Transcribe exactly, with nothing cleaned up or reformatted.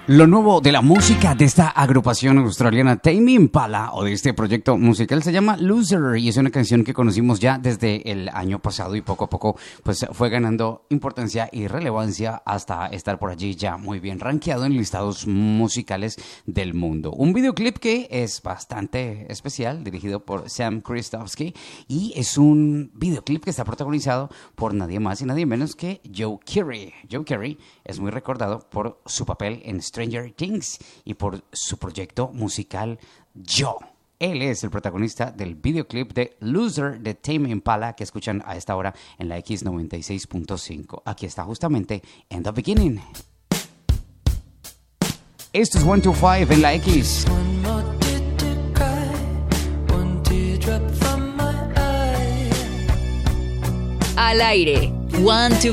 Lo nuevo de la música de esta agrupación australiana Tame Impala, o de este proyecto musical, se llama Loser, y es una canción que conocimos ya desde el año pasado y poco a poco pues fue ganando importancia y relevancia hasta estar por allí ya muy bien rankeado en listados musicales del mundo. Un videoclip que es bastante especial, dirigido por Sam Kristofsky, y es un videoclip que está protagonizado por nadie más y nadie menos que Joe Keery. Joe Keery es muy recordado por su papel en Stranger Things y por su proyecto musical Yo. Él es el protagonista del videoclip de Loser de Tame Impala, que escuchan a esta hora en la X noventa y seis punto cinco. Aquí está justamente In the Beginning. Esto es ciento veinticinco en la X. Al aire. One, two,